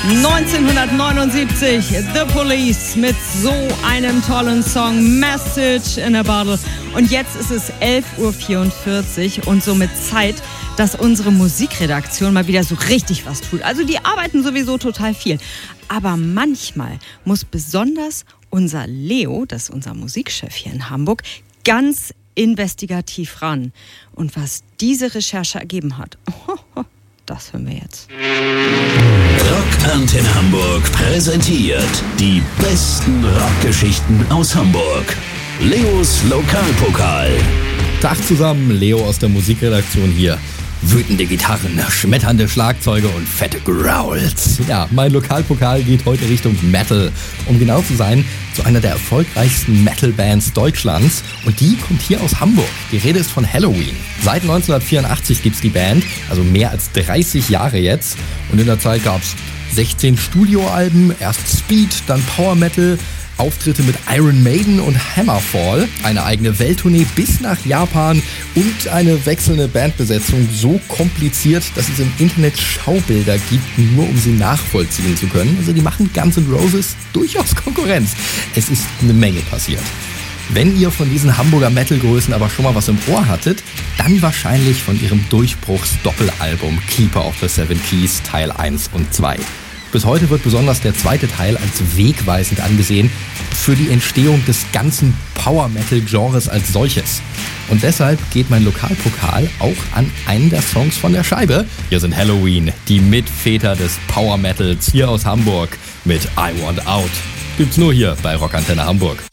1979, The Police mit so einem tollen Song, Message in a Bottle. Und jetzt ist es 11.44 Uhr und somit Zeit, dass unsere Musikredaktion mal wieder so richtig was tut. Also die arbeiten sowieso total viel. Aber manchmal muss besonders unser Leo, das ist unser Musikchef hier in Hamburg, ganz investigativ ran. Und was diese Recherche ergeben hat, das hören wir jetzt. Rock Antenne Hamburg präsentiert die besten Rockgeschichten aus Hamburg. Leos Lokalpokal. Tag zusammen, Leo aus der Musikredaktion hier. Wütende Gitarren, schmetternde Schlagzeuge und fette Growls. Ja, mein Lokalpokal geht heute Richtung Metal. Um genau zu sein, zu einer der erfolgreichsten Metal-Bands Deutschlands. Und die kommt hier aus Hamburg. Die Rede ist von Helloween. Seit 1984 gibt's die Band, also mehr als 30 Jahre jetzt. Und in der Zeit gab's 16 Studioalben, erst Speed, dann Power Metal, Auftritte mit Iron Maiden und Hammerfall, eine eigene Welttournee bis nach Japan und eine wechselnde Bandbesetzung so kompliziert, dass es im Internet Schaubilder gibt, nur um sie nachvollziehen zu können. Also die machen Guns N' Roses durchaus Konkurrenz. Es ist eine Menge passiert. Wenn ihr von diesen Hamburger Metal-Größen aber schon mal was im Ohr hattet, dann wahrscheinlich von ihrem Durchbruchs-Doppelalbum Keeper of the Seven Keys Teil 1 und 2. Bis heute wird besonders der zweite Teil als wegweisend angesehen für die Entstehung des ganzen Power-Metal-Genres als solches. Und deshalb geht mein Lokalpokal auch an einen der Songs von der Scheibe. Hier sind Helloween, die Mitväter des Power-Metals hier aus Hamburg mit I Want Out. Gibt's nur hier bei Rock Antenne Hamburg.